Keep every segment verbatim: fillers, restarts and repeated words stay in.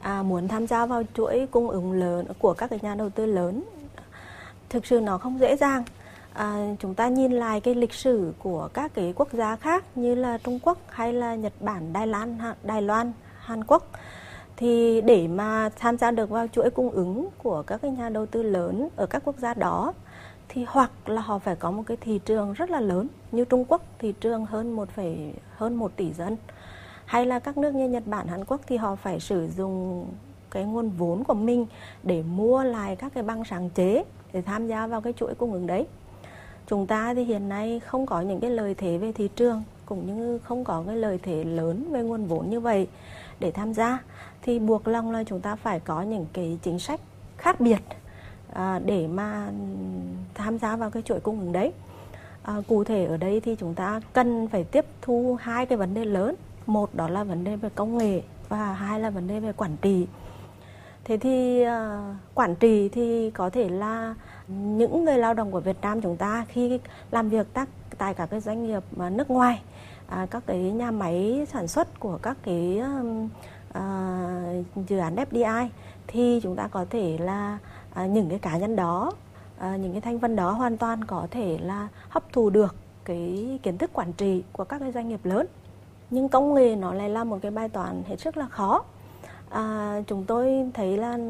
à, muốn tham gia vào chuỗi cung ứng lớn của các cái nhà đầu tư lớn, thực sự nó không dễ dàng. À, chúng ta nhìn lại cái lịch sử của các cái quốc gia khác như là Trung Quốc hay là Nhật Bản, Đài Loan, Đài Loan, Hàn Quốc, thì để mà tham gia được vào chuỗi cung ứng của các cái nhà đầu tư lớn ở các quốc gia đó thì hoặc là họ phải có một cái thị trường rất là lớn, như Trung Quốc thị trường hơn một phẩy hơn một tỷ dân, hay là các nước như Nhật Bản, Hàn Quốc thì họ phải sử dụng cái nguồn vốn của mình để mua lại các cái băng sáng chế để tham gia vào cái chuỗi cung ứng đấy. Chúng ta thì hiện nay không có những cái lợi thế về thị trường, cũng như không có cái lợi thế lớn về nguồn vốn như vậy để tham gia, thì buộc lòng là chúng ta phải có những cái chính sách khác biệt à, để mà tham gia vào cái chuỗi cung ứng đấy. À, cụ thể ở đây thì chúng ta cần phải tiếp thu hai cái vấn đề lớn. Một đó là vấn đề về công nghệ và hai là vấn đề về quản trị. Thế thì uh, quản trị thì có thể là những người lao động của Việt Nam chúng ta khi làm việc tác, tại các cái doanh nghiệp uh, nước ngoài, uh, các cái nhà máy sản xuất của các cái uh, uh, dự án ép đê i, thì chúng ta có thể là uh, những cái cá nhân đó, uh, những cái thành phần đó hoàn toàn có thể là hấp thụ được cái kiến thức quản trị của các cái doanh nghiệp lớn. Nhưng công nghệ nó lại là một cái bài toán hết sức là khó. À, chúng tôi thấy là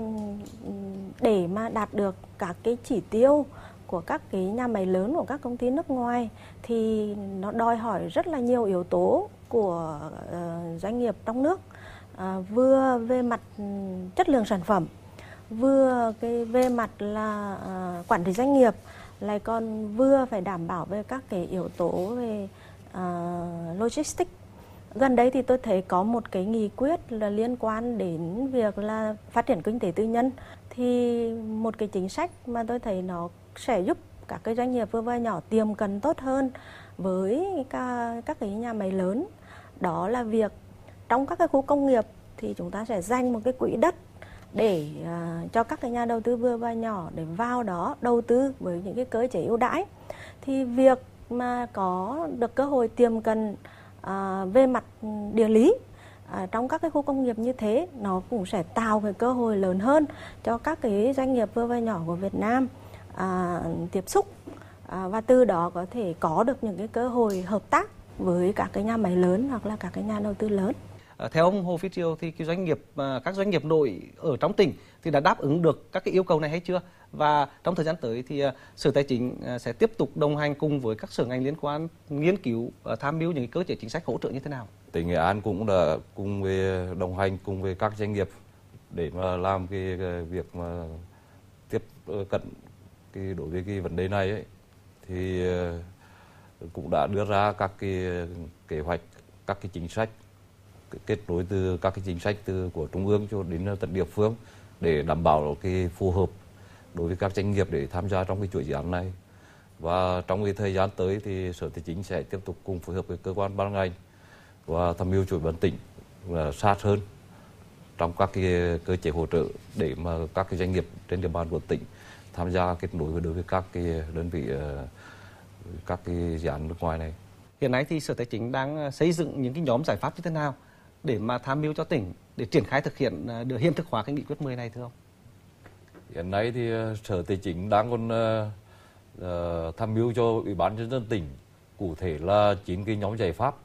để mà đạt được các cái chỉ tiêu của các cái nhà máy lớn của các công ty nước ngoài thì nó đòi hỏi rất là nhiều yếu tố của uh, doanh nghiệp trong nước, uh, vừa về mặt chất lượng sản phẩm, vừa cái về mặt là uh, quản trị doanh nghiệp, lại còn vừa phải đảm bảo về các cái yếu tố về uh, logistics. Gần đây thì tôi thấy có một cái nghị quyết là liên quan đến việc là phát triển kinh tế tư nhân, thì một cái chính sách mà tôi thấy nó sẽ giúp các cái doanh nghiệp vừa và nhỏ tiệm cận tốt hơn với các, các cái nhà máy lớn. Đó là việc trong các cái khu công nghiệp thì chúng ta sẽ dành một cái quỹ đất để uh, cho các cái nhà đầu tư vừa và nhỏ để vào đó đầu tư với những cái cơ chế ưu đãi. Thì việc mà có được cơ hội tiệm cận À, về mặt địa lý à, trong các cái khu công nghiệp như thế, nó cũng sẽ tạo cái cơ hội lớn hơn cho các cái doanh nghiệp vừa và nhỏ của Việt Nam à, tiếp xúc à, và từ đó có thể có được những cái cơ hội hợp tác với các cái nhà máy lớn hoặc là các cái nhà đầu tư lớn. À, theo ông Hồ Phi Triều thì cái doanh nghiệp các doanh nghiệp nội ở trong tỉnh thì đã đáp ứng được các cái yêu cầu này hay chưa? Và trong thời gian tới thì Sở Tài chính sẽ tiếp tục đồng hành cùng với các sở ngành liên quan nghiên cứu, tham mưu những cái cơ chế chính sách hỗ trợ như thế nào? Tỉnh Nghệ An cũng đã cùng với đồng hành cùng với các doanh nghiệp để mà làm cái, cái việc mà tiếp cận cái đối với cái vấn đề này ấy, thì cũng đã đưa ra các cái kế hoạch, các cái chính sách kết nối từ các cái chính sách từ của trung ương cho đến tận địa phương để đảm bảo cái phù hợp đối với các doanh nghiệp để tham gia trong cái chuỗi dự án này. Và trong cái thời gian tới thì Sở Tài chính sẽ tiếp tục cùng phối hợp với cơ quan ban ngành và tham mưu Ủy ban tỉnh là sát hơn trong các cái cơ chế hỗ trợ để mà các cái doanh nghiệp trên địa bàn của tỉnh tham gia kết nối với đối với các cái đơn vị, các cái dự án nước ngoài này. Hiện nay thì Sở Tài chính đang xây dựng những cái nhóm giải pháp như thế nào để mà tham mưu cho tỉnh để triển khai thực hiện được hiện thực hóa cái nghị quyết mười này thưa ông? Hiện nay thì Sở Tài chính đang còn uh, tham mưu cho Ủy ban nhân dân tỉnh cụ thể là chín cái nhóm giải pháp.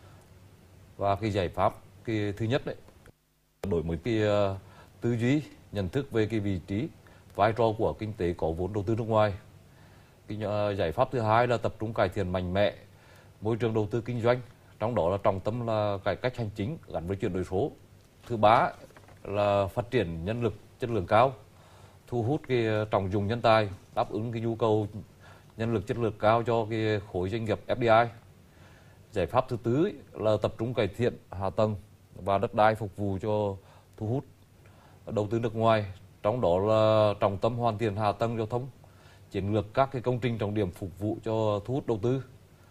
Và cái giải pháp cái thứ nhất đấy, đổi mới cái uh, tư duy, nhận thức về cái vị trí, vai trò của kinh tế có vốn đầu tư nước ngoài. Cái uh, giải pháp thứ hai là tập trung cải thiện mạnh mẽ môi trường đầu tư kinh doanh, trong đó là trọng tâm là cải cách hành chính gắn với chuyển đổi số. Thứ ba là phát triển nhân lực chất lượng cao, thu hút cái trọng dụng nhân tài, đáp ứng cái nhu cầu nhân lực chất lượng cao cho cái khối doanh nghiệp ép đê i. Giải pháp thứ tư là tập trung cải thiện hạ tầng và đất đai phục vụ cho thu hút đầu tư nước ngoài, trong đó là trọng tâm hoàn thiện hạ tầng giao thông, chiến lược các cái công trình trọng điểm phục vụ cho thu hút đầu tư.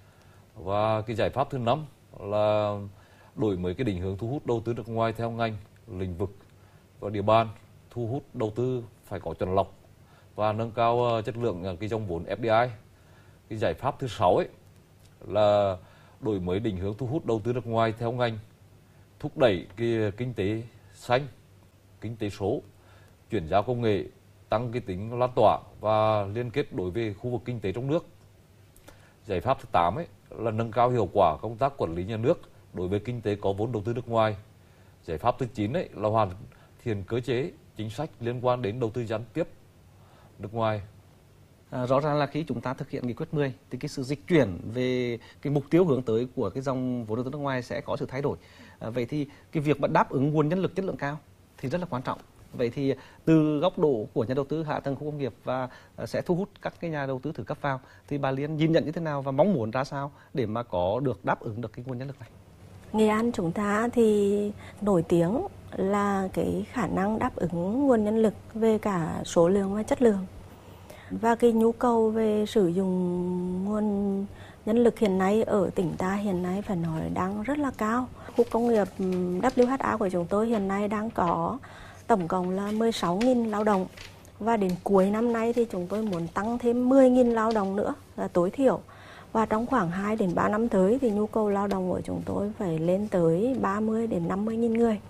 Và cái giải pháp thứ năm là đổi mới cái định hướng thu hút đầu tư nước ngoài theo ngành, lĩnh vực và địa bàn, thu hút đầu tư phải có chọn lọc và nâng cao chất lượng cái dòng vốn ép đê i. Cái giải pháp thứ sáu ấy là đổi mới định hướng thu hút đầu tư nước ngoài theo ngành, thúc đẩy cái kinh tế xanh, kinh tế số, chuyển giao công nghệ, tăng cái tính lan tỏa và liên kết đối với khu vực kinh tế trong nước. Giải pháp thứ tám ấy là nâng cao hiệu quả công tác quản lý nhà nước đối với kinh tế có vốn đầu tư nước ngoài. Giải pháp thứ chín ấy là hoàn thiện cơ chế chính sách liên quan đến đầu tư gián tiếp nước ngoài. À, rõ ràng là khi chúng ta thực hiện nghị quyết mười thì cái sự dịch chuyển về cái mục tiêu hướng tới của cái dòng vốn đầu tư nước ngoài sẽ có sự thay đổi. À, vậy thì cái việc mà đáp ứng nguồn nhân lực chất lượng cao thì rất là quan trọng. Vậy thì từ góc độ của nhà đầu tư hạ tầng khu công nghiệp và sẽ thu hút các cái nhà đầu tư thứ cấp vào thì bà Liên nhìn nhận như thế nào và mong muốn ra sao để mà có được đáp ứng được cái nguồn nhân lực này? Nghệ An chúng ta thì nổi tiếng là cái khả năng đáp ứng nguồn nhân lực về cả số lượng và chất lượng. Và cái nhu cầu về sử dụng nguồn nhân lực hiện nay ở tỉnh ta hiện nay phải nói đang rất là cao. Khu công nghiệp W H A của chúng tôi hiện nay đang có tổng cộng là mười sáu nghìn lao động. Và đến cuối năm nay thì chúng tôi muốn tăng thêm mười nghìn lao động nữa là tối thiểu. Và trong khoảng hai đến ba năm tới thì nhu cầu lao động của chúng tôi phải lên tới ba mươi đến năm mươi nghìn người.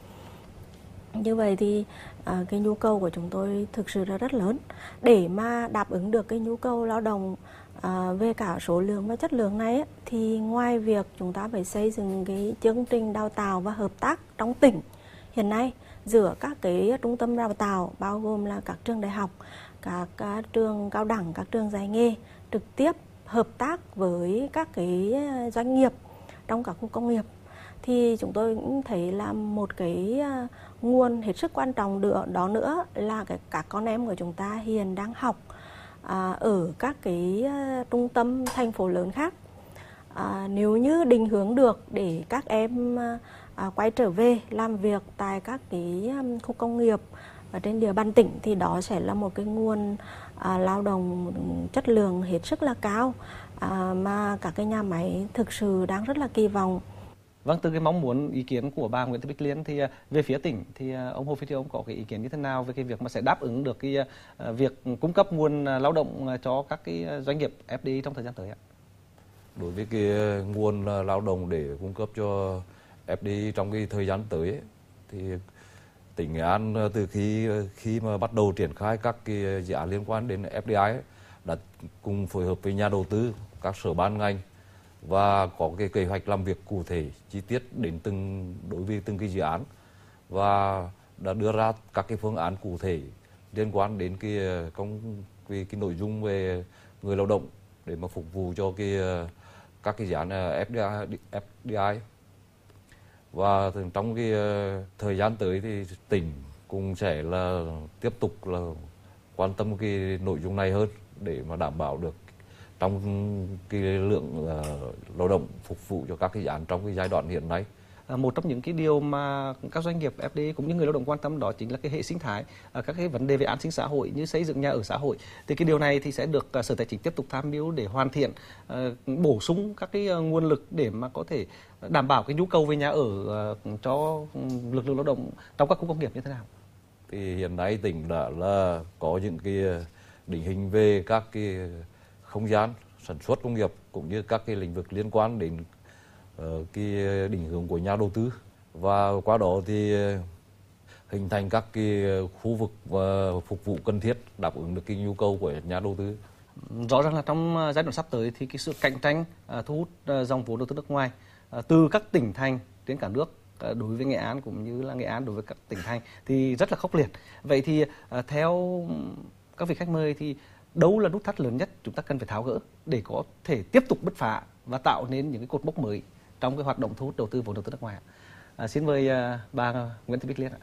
Như vậy thì à, cái nhu cầu của chúng tôi thực sự là rất lớn. Để mà đáp ứng được cái nhu cầu lao động à, về cả số lượng và chất lượng này ấy, thì ngoài việc chúng ta phải xây dựng cái chương trình đào tạo và hợp tác trong tỉnh hiện nay giữa các cái trung tâm đào tạo bao gồm là các trường đại học, các, các trường cao đẳng, các trường dạy nghề trực tiếp hợp tác với các cái doanh nghiệp trong các khu công nghiệp, thì chúng tôi cũng thấy là một cái nguồn hết sức quan trọng nữa đó nữa là cái các con em của chúng ta hiện đang học à, ở các cái trung tâm thành phố lớn khác. À, nếu như định hướng được để các em à, quay trở về làm việc tại các cái khu công nghiệp ở trên địa bàn tỉnh thì đó sẽ là một cái nguồn à, lao động chất lượng hết sức là cao à, mà các cái nhà máy thực sự đang rất là kỳ vọng. Vâng, từ cái mong muốn ý kiến của bà Nguyễn Thị Bích Liên thì về phía tỉnh thì ông Hồ Phi Thiêu ông có cái ý kiến như thế nào về cái việc mà sẽ đáp ứng được cái việc cung cấp nguồn lao động cho các cái doanh nghiệp F D I trong thời gian tới ạ? Đối với cái nguồn lao động để cung cấp cho F D I trong cái thời gian tới ấy, thì tỉnh Nghệ An từ khi khi mà bắt đầu triển khai các cái dự án liên quan đến F D I ấy, đã cùng phối hợp với nhà đầu tư, các sở ban ngành và có cái kế hoạch làm việc cụ thể chi tiết đến từng đối với từng cái dự án, và đã đưa ra các cái phương án cụ thể liên quan đến cái công cái, cái nội dung về người lao động để mà phục vụ cho cái các cái dự án F D I, F D I. Và trong cái thời gian tới thì tỉnh cũng sẽ là tiếp tục là quan tâm cái nội dung này hơn để mà đảm bảo được trong cái lượng uh, lao động phục vụ cho các cái dự án trong cái giai đoạn hiện nay. À, một trong những cái điều mà các doanh nghiệp F D I cũng như người lao động quan tâm đó chính là cái hệ sinh thái, à, các cái vấn đề về an sinh xã hội như xây dựng nhà ở xã hội. Thì cái điều này thì sẽ được uh, Sở Tài chính tiếp tục tham mưu để hoàn thiện, uh, bổ sung các cái uh, nguồn lực để mà có thể đảm bảo cái nhu cầu về nhà ở uh, cho lực lượng lao động trong các khu công nghiệp như thế nào. Thì hiện nay tỉnh đã là có những cái định hình về các cái không gian sản xuất công nghiệp cũng như các cái lĩnh vực liên quan đến uh, cái định hướng của nhà đầu tư, và qua đó thì hình thành các cái khu vực và phục vụ cần thiết đáp ứng được cái nhu cầu của nhà đầu tư. Rõ ràng là trong giai đoạn sắp tới thì cái sự cạnh tranh uh, thu hút uh, dòng vốn đầu tư nước ngoài uh, từ các tỉnh thành trên cả nước uh, đối với Nghệ An cũng như là Nghệ An đối với các tỉnh thành thì rất là khốc liệt. Vậy thì uh, theo các vị khách mời thì đâu là nút thắt lớn nhất chúng ta cần phải tháo gỡ để có thể tiếp tục bứt phá và tạo nên những cái cột mốc mới trong cái hoạt động thu hút đầu tư vốn đầu tư nước ngoài? À, xin mời uh, bà Nguyễn Thị Bích Liên ạ.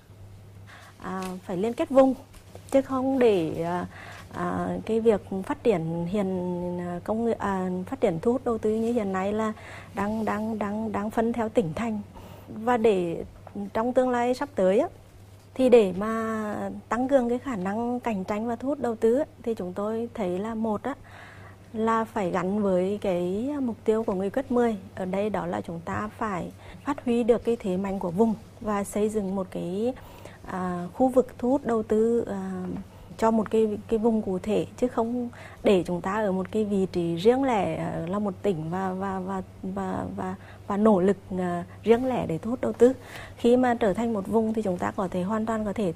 À, phải liên kết vùng chứ không để à, cái việc phát triển hiện công nghệ à, phát triển thu hút đầu tư như hiện nay là đang đang đang đang phân theo tỉnh thành. Và để trong tương lai sắp tới á, thì để mà tăng cường cái khả năng cạnh tranh và thu hút đầu tư thì chúng tôi thấy là một á, là phải gắn với cái mục tiêu của nghị quyết mười. Ở đây đó là chúng ta phải phát huy được cái thế mạnh của vùng và xây dựng một cái à, khu vực thu hút đầu tư à, cho một cái cái vùng cụ thể, chứ không để chúng ta ở một cái vị trí riêng lẻ là một tỉnh và và và và và, và nỗ lực uh, riêng lẻ để thu hút đầu tư. Khi mà trở thành một vùng thì chúng ta có thể hoàn toàn có thể